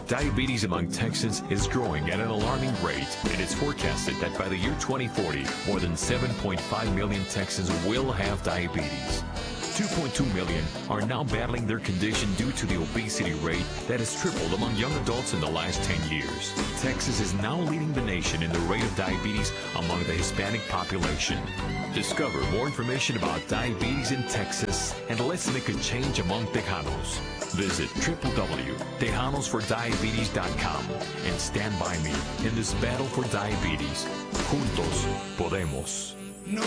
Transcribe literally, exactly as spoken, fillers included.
Diabetes among Texans is growing at an alarming rate, and it's forecasted that by the year twenty forty, more than seven point five million Texans will have diabetes. two point two million are now battling their condition due to the obesity rate that has tripled among young adults in the last ten years. Texas is now leading the nation in the rate of diabetes among the Hispanic population. Discover more information about diabetes in Texas and let's make a change among Tejanos. Visit w w w dot tejanos for diabetes dot com and stand by me in this battle for diabetes. Juntos podemos.